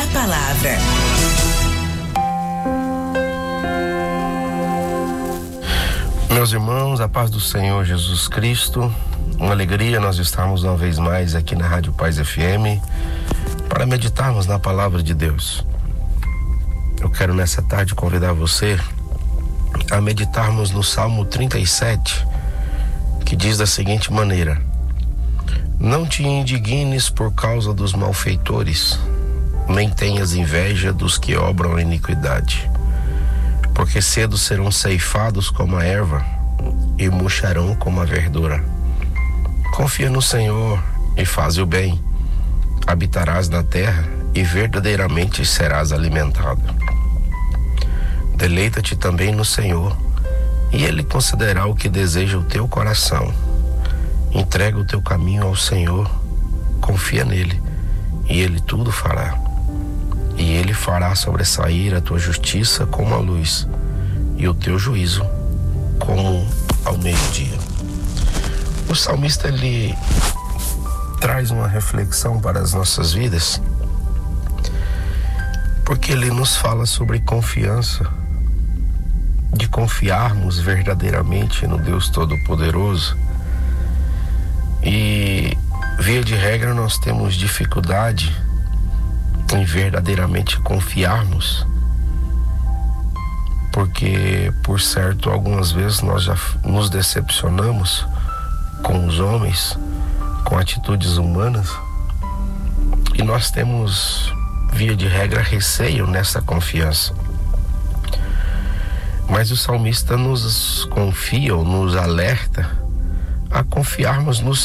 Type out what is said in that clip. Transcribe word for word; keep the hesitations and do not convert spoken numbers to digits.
da Palavra. Meus irmãos, a paz do Senhor Jesus Cristo, uma alegria nós estarmos uma vez mais aqui na Rádio Paz F M para meditarmos na Palavra de Deus. Eu quero nessa tarde convidar você a meditarmos no Salmo trinta e sete, que diz da seguinte maneira: não te indignes por causa dos malfeitores, nem tenhas inveja dos que obram a iniquidade, porque cedo serão ceifados como a erva e murcharão como a verdura. Confia no Senhor e faz o bem, habitarás na terra e verdadeiramente serás alimentado. Deleita-te também no Senhor, e Ele concederá o que deseja o teu coração. Entrega o teu caminho ao Senhor, confia nele, e Ele tudo fará. E Ele fará sobressair a tua justiça como a luz, e o teu juízo como ao meio-dia. O salmista, ele traz uma reflexão para as nossas vidas, porque ele nos fala sobre confiança, de confiarmos verdadeiramente no Deus Todo-Poderoso. E, via de regra, nós temos dificuldade em verdadeiramente confiarmos, porque, por certo, algumas vezes nós já nos decepcionamos com os homens, com atitudes humanas, e nós temos, via de regra, receio nessa confiança. Mas o salmista nos confia ou nos alerta a confiarmos no